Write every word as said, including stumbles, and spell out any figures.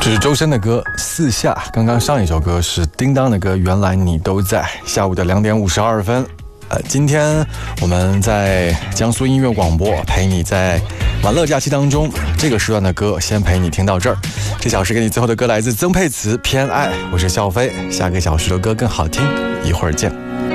这是周深的歌《四下》，刚刚上一首歌是叮当的歌《原来你都在》。下午的两点五十二分，呃，今天我们在江苏音乐广播陪你在玩乐假期当中，这个时段的歌先陪你听到这儿。这小时给你最后的歌来自曾沛慈《偏爱》，我是笑飞，下个小时的歌更好听，一会儿见。